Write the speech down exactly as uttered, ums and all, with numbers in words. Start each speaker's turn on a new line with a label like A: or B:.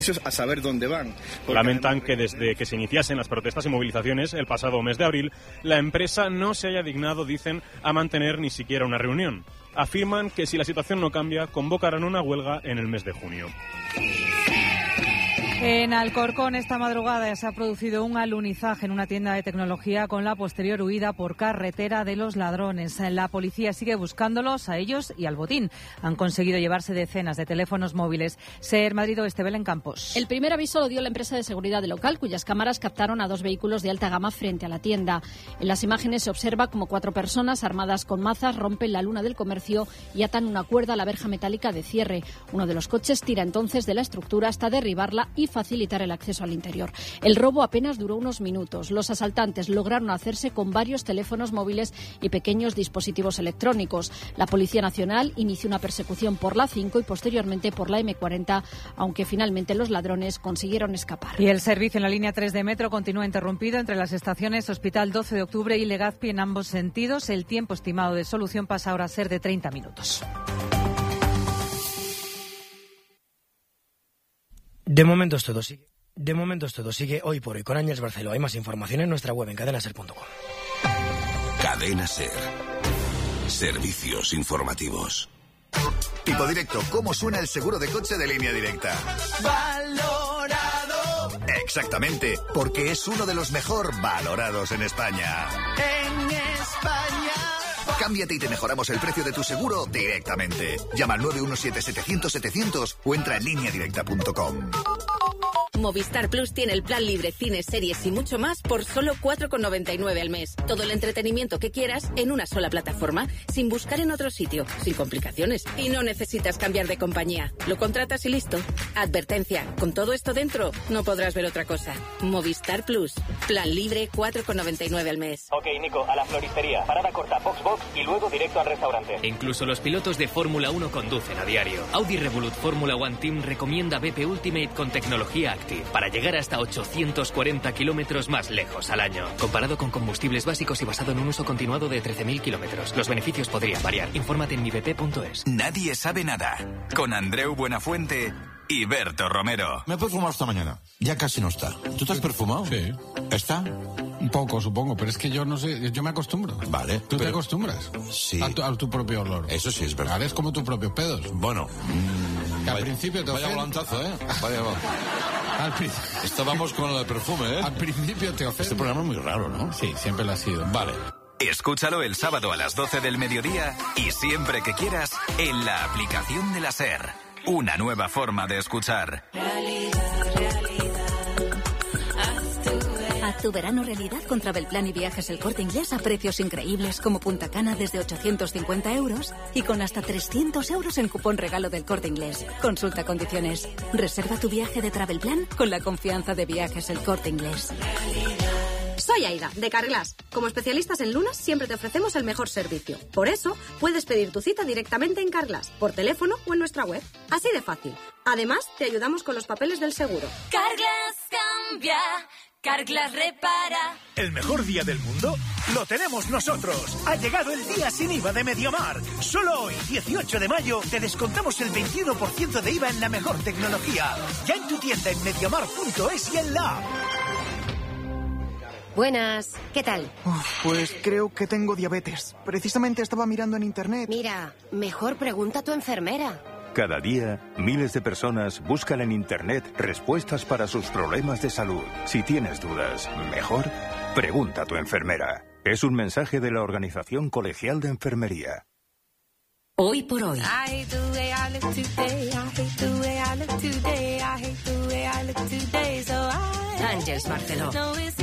A: a saber dónde van.
B: Lamentan que desde que se iniciasen las protestas y movilizaciones el pasado mes de abril, la empresa no se haya dignado, dicen, a mantener ni siquiera una reunión. Afirman que si la situación no cambia, convocarán una huelga en el mes de junio.
C: En Alcorcón esta madrugada se ha producido un alunizaje en una tienda de tecnología con la posterior huida por carretera de los ladrones. La policía sigue buscándolos a ellos y al botín. Han conseguido llevarse decenas de teléfonos móviles. Ser Madrid Oeste, Belén Campos.
D: El primer aviso lo dio la empresa de seguridad local, cuyas cámaras captaron a dos vehículos de alta gama frente a la tienda. En las imágenes se observa como cuatro personas armadas con mazas rompen la luna del comercio y atan una cuerda a la verja metálica de cierre. Uno de los coches tira entonces de la estructura hasta derribarla y facilitar el acceso al interior. El robo apenas duró unos minutos. Los asaltantes lograron hacerse con varios teléfonos móviles y pequeños dispositivos electrónicos. La Policía Nacional inició una persecución por la cinco y posteriormente por la eme cuarenta, aunque finalmente los ladrones consiguieron escapar.
C: Y el servicio en la línea tres de metro continúa interrumpido entre las estaciones Hospital doce de octubre y Legazpi en ambos sentidos. El tiempo estimado de solución pasa ahora a ser de treinta minutos.
E: De momento es todo sigue. De momento es todo sigue hoy por hoy con Ángels Barceló. Hay más información en nuestra web en cadena ser punto com.
F: Cadena Ser. Servicios informativos.
G: Tipo Directo, ¿cómo suena el seguro de coche de Línea Directa?
H: Valorado.
G: Exactamente, porque es uno de los mejor valorados en España.
H: En España.
G: Cámbiate y te mejoramos el precio de tu seguro directamente. Llama al nueve uno siete setecientos setecientos o entra en línea directa punto com.
I: Movistar Plus tiene el plan libre, cines, series y mucho más por solo cuatro con noventa y nueve al mes. Todo el entretenimiento que quieras en una sola plataforma, sin buscar en otro sitio, sin complicaciones. Y no necesitas cambiar de compañía. Lo contratas y listo. Advertencia, con todo esto dentro, no podrás ver otra cosa. Movistar Plus, plan libre, cuatro con noventa y nueve al mes.
J: Ok, Nico, a la floristería. Parada corta, box box y luego directo al restaurante.
K: Incluso los pilotos de Fórmula uno conducen a diario. Audi Revolut Fórmula One Team recomienda B P Ultimate con tecnología Active para llegar hasta ochocientos cuarenta kilómetros más lejos al año. Comparado con combustibles básicos y basado en un uso continuado de trece mil kilómetros. Los beneficios podrían variar. Infórmate en mi b p punto es.
F: Nadie sabe nada. Con Andreu Buenafuente y Berto Romero.
L: Me he perfumado esta mañana. Ya casi no está. ¿Tú te has perfumado?
M: Sí.
L: ¿Está?
M: Un poco, supongo, pero es que yo no sé, yo me acostumbro.
L: Vale.
M: ¿Tú
L: pero...
M: te acostumbras?
L: Sí.
M: A tu, a tu propio olor.
L: Eso sí es verdad.
M: Ahora es como tus propios pedos.
L: Bueno.
M: Mmm, que al
L: vaya,
M: principio te
L: Vaya
M: ofende.
L: volantazo, ¿eh? Vaya
M: al pri...
L: Estábamos con el perfume, ¿eh?
M: Al principio te ofende.
L: Este programa es muy raro, ¿no?
M: Sí, siempre lo ha sido.
L: Vale.
F: Escúchalo el sábado a las doce del mediodía y siempre que quieras en la aplicación de la SER. Una nueva forma de escuchar.
N: Realidad, realidad. Haz tu verano realidad con Travelplan y Viajes El Corte Inglés a precios increíbles como Punta Cana desde ochocientos cincuenta euros y con hasta trescientos euros en cupón regalo del Corte Inglés. Consulta condiciones. Reserva tu viaje de Travelplan con la confianza de Viajes El Corte Inglés.
O: Soy Aida, de Carglass. Como especialistas en lunas, siempre te ofrecemos el mejor servicio. Por eso, puedes pedir tu cita directamente en Carglass, por teléfono o en nuestra web. Así de fácil. Además, te ayudamos con los papeles del seguro.
P: Carglass cambia, Carglass repara.
Q: ¿El mejor día del mundo? Lo tenemos nosotros. Ha llegado el día sin I V A de MediaMarkt. Solo hoy, dieciocho de mayo, te descontamos el veintiuno por ciento de I V A en la mejor tecnología. Ya en tu tienda en mediamarkt punto es y en la app.
R: Buenas, ¿qué tal?
S: Uf, pues creo que tengo diabetes. Precisamente estaba mirando en internet.
R: Mira, mejor pregunta a tu enfermera.
T: Cada día, miles de personas buscan en internet respuestas para sus problemas de salud. Si tienes dudas, mejor pregunta a tu enfermera. Es un mensaje de la Organización Colegial de Enfermería.
N: Hoy por hoy. Ángels Barceló.